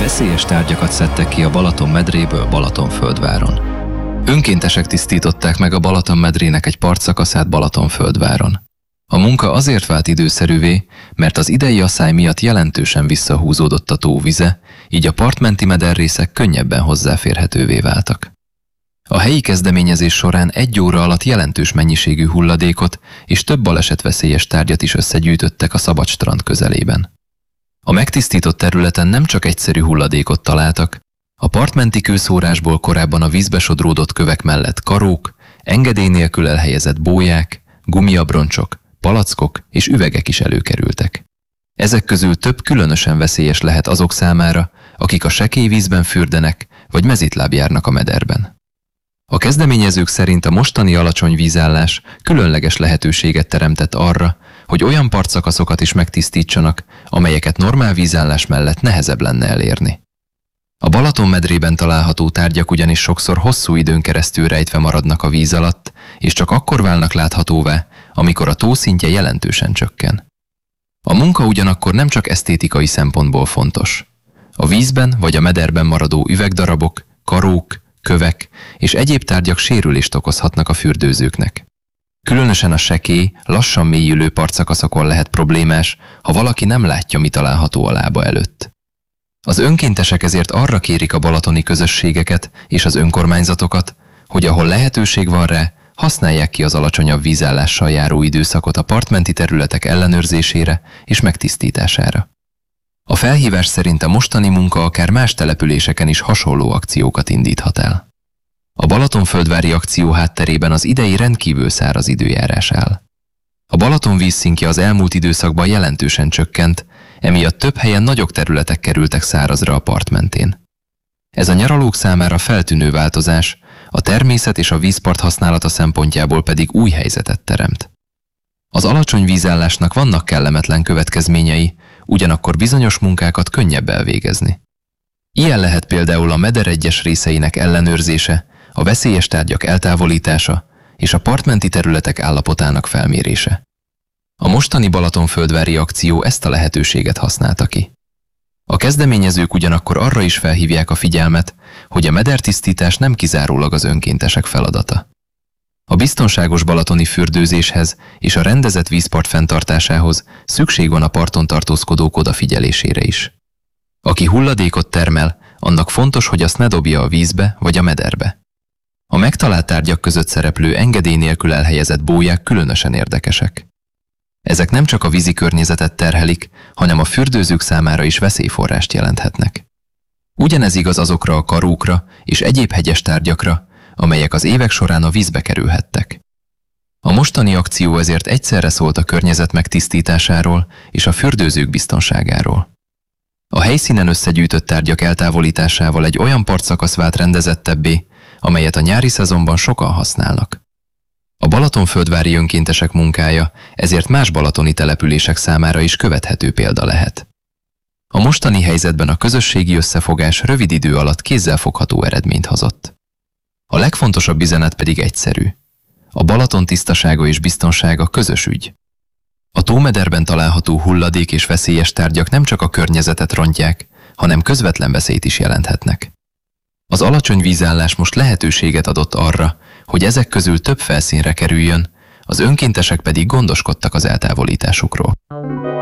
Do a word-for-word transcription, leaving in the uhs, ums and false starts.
Veszélyes tárgyakat szedtek ki a Balaton medréből Balatonföldváron. Önkéntesek tisztították meg a Balaton medrének egy partszakaszát Balatonföldváron. A munka azért vált időszerűvé, mert az idei asszály miatt jelentősen visszahúzódott a tó vize, így a partmenti mederrészek könnyebben hozzáférhetővé váltak. A helyi kezdeményezés során egy óra alatt jelentős mennyiségű hulladékot és több balesetveszélyes tárgyat is összegyűjtöttek a Szabadstrand közelében. A megtisztított területen nem csak egyszerű hulladékot találtak, a partmenti kőszórásból korábban a vízbe sodródott kövek mellett karók, engedély nélkül elhelyezett bóják, gumiabroncsok, palackok és üvegek is előkerültek. Ezek közül több különösen veszélyes lehet azok számára, akik a sekély vízben fürdenek vagy mezitláb járnak a mederben. A kezdeményezők szerint a mostani alacsony vízállás különleges lehetőséget teremtett arra, hogy olyan partszakaszokat is megtisztítsanak, amelyeket normál vízállás mellett nehezebb lenne elérni. A Balaton medrében található tárgyak ugyanis sokszor hosszú időn keresztül rejtve maradnak a víz alatt, és csak akkor válnak láthatóvá, amikor a tó szintje jelentősen csökken. A munka ugyanakkor nem csak esztétikai szempontból fontos. A vízben vagy a mederben maradó üvegdarabok, karók, kövek és egyéb tárgyak sérülést okozhatnak a fürdőzőknek. Különösen a sekély, lassan mélyülő partszakaszokon lehet problémás, ha valaki nem látja, mi található a lába előtt. Az önkéntesek ezért arra kérik a balatoni közösségeket és az önkormányzatokat, hogy ahol lehetőség van rá, használják ki az alacsonyabb vízállással járó időszakot a partmenti területek ellenőrzésére és megtisztítására. A felhívás szerint a mostani munka akár más településeken is hasonló akciókat indíthat el. A Balatonföldvári akció hátterében az idei rendkívül száraz időjárás áll. A Balaton vízszintje az elmúlt időszakban jelentősen csökkent, emiatt több helyen nagyobb területek kerültek szárazra a part mentén. Ez a nyaralók számára feltűnő változás, a természet és a vízpart használata szempontjából pedig új helyzetet teremt. Az alacsony vízállásnak vannak kellemetlen következményei, ugyanakkor bizonyos munkákat könnyebb elvégezni. Ilyen lehet például a meder egyes részeinek ellenőrzése, a veszélyes tárgyak eltávolítása és a partmenti területek állapotának felmérése. A mostani Balatonföldvári akció ezt a lehetőséget használta ki. A kezdeményezők ugyanakkor arra is felhívják a figyelmet, hogy a medertisztítás nem kizárólag az önkéntesek feladata. A biztonságos balatoni fürdőzéshez és a rendezett vízpart fenntartásához szükség van a parton tartózkodók odafigyelésére is. Aki hulladékot termel, annak fontos, hogy azt ne dobja a vízbe vagy a mederbe. A megtalált tárgyak között szereplő engedély nélkül elhelyezett bóják különösen érdekesek. Ezek nem csak a vízi környezetet terhelik, hanem a fürdőzők számára is veszélyforrást jelenthetnek. Ugyanez igaz azokra a karókra és egyéb hegyes tárgyakra, amelyek az évek során a vízbe kerülhettek. A mostani akció ezért egyszerre szólt a környezet megtisztításáról és a fürdőzők biztonságáról. A helyszínen összegyűjtött tárgyak eltávolításával egy olyan partszakasz vált rendezettebbé, amelyet a nyári szezonban sokan használnak. A Balatonföldvári önkéntesek munkája ezért más balatoni települések számára is követhető példa lehet. A mostani helyzetben a közösségi összefogás rövid idő alatt kézzelfogható eredményt hozott. A legfontosabb üzenet pedig egyszerű. A Balaton tisztasága és biztonsága közös ügy. A tómederben található hulladék és veszélyes tárgyak nem csak a környezetet rontják, hanem közvetlen veszélyt is jelenthetnek. Az alacsony vízállás most lehetőséget adott arra, hogy ezek közül több felszínre kerüljön, az önkéntesek pedig gondoskodtak az eltávolításukról.